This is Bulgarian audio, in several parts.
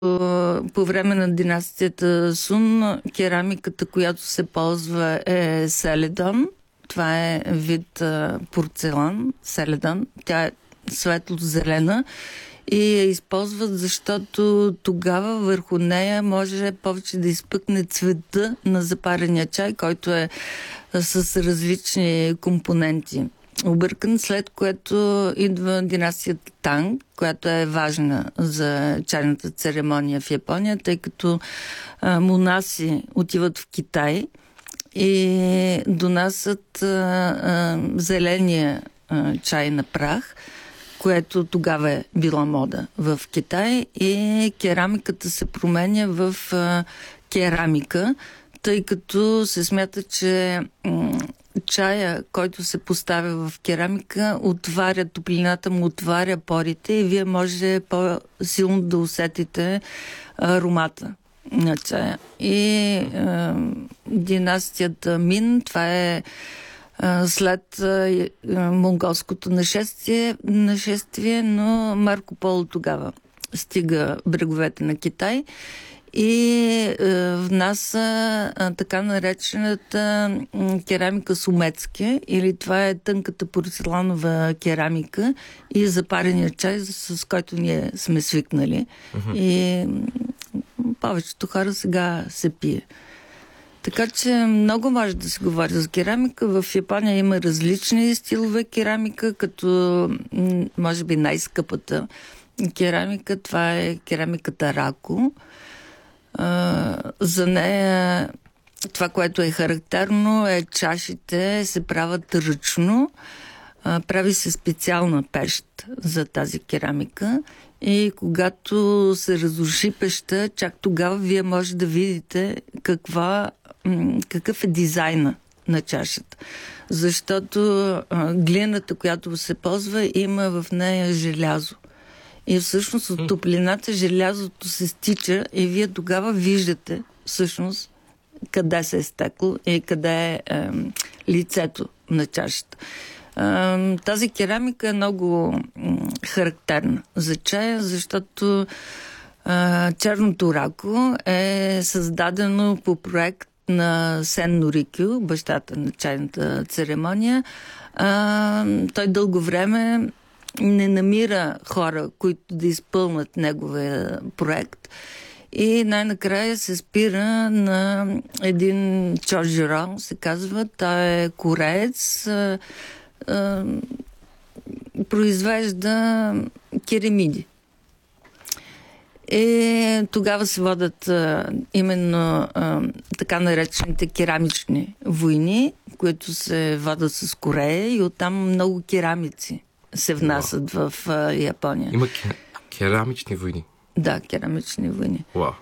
по време на династията Сун керамиката, която се ползва е селедон. Това е вид порцелан, селедон. Тя е светло-зелена и я използват, защото тогава върху нея може повече да изпъкне цвета на запарения чай, който е с различни компоненти. Объркан, след което идва династията Танг, която е важна за чайната церемония в Япония, тъй като монаси отиват в Китай и донасят зеления чай на прах, което тогава е била мода в Китай, и керамиката се променя в керамика, тъй като се смята, че чая, който се поставя в керамика, отваря топлината му, отваря порите и вие може по-силно да усетите аромата на чая. И династията Мин, това е след монголското нашествие, но Марко Поло тогава стига бреговете на Китай и внася така наречената керамика сумецки, или това е тънката порцеланова керамика и запарения чай, с който ние сме свикнали. И повечето хора сега се пие. Така че много може да се говори за керамика. В Япония има различни стилове керамика, като може би най-скъпата керамика, това е керамиката рако. За нея това, което е характерно, е чашите се правят ръчно. Прави се специална пещ за тази керамика и когато се разруши пещта, чак тогава вие може да видите какъв е дизайна на чашата. Защото глината, която се ползва, има в нея желязо. И всъщност от топлината желязото се стича и вие тогава виждате всъщност къде се е стекло и къде е лицето на чашата. Тази керамика е много характерна за чая, защото черното рако е създадено по проект на Сен Норикю, бащата на чайната церемония. Той дълго време не намира хора, които да изпълнят неговия проект. И най-накрая се спира на един Чожиро, се казва. Той е кореец, произвежда керамиди. И тогава се водят именно така наречените керамични войни, които се водят с Корея, и оттам много керамици се внасят в Япония. Има керамични войни? Да, керамични войни. Вау.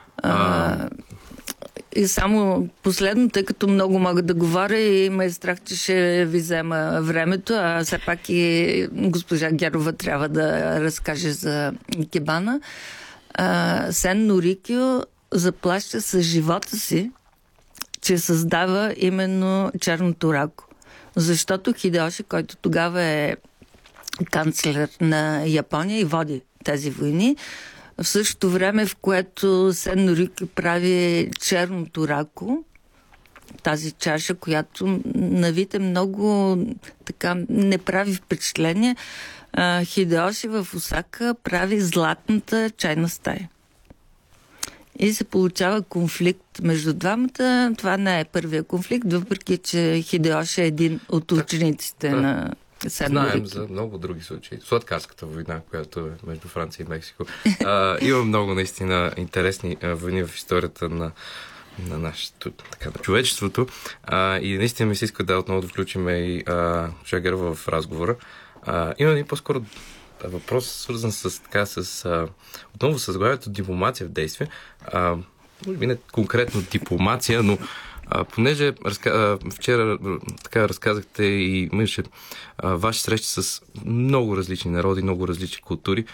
И само последно, тъй като много мога да говоря и ме е страх, че ще ви взема времето, а все пак и госпожа Герова трябва да разкаже за икебана. Сен Норикю заплаща с живота си, че създава именно черното рако. Защото Хидеоши, който тогава е канцлер на Япония и води тези войни, в същото време, в което Сен Норикю прави черното рако, тази чаша, която на вид е много така не прави впечатление, Хидеоши в Осака прави златната чайна стая. И се получава конфликт между двамата. Това не е първия конфликт, въпреки че Хидеоши е един от учениците на Сен Норикю. Знаем за много други случаи. Сладкарската война, която е между Франция и Мексико. Има много наистина интересни войни в историята на нашето, така, на човечеството. И наистина ми се иска да отново да включим и Шагерова в разговора. Има и по-скоро въпрос, свързан отново с заглавието дипломация в действие. Може би не конкретно дипломация, но понеже вчера така разказахте и имаше ваши срещи с много различни народи, много различни култури.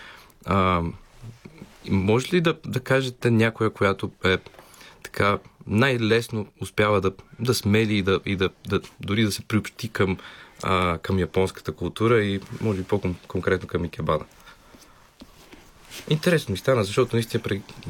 Може ли да кажете някоя, която е така най-лесно успява да смели и да дори да се приобщи към японската култура и може би по-конкретно към икебана? Интересно ми стана, защото наистина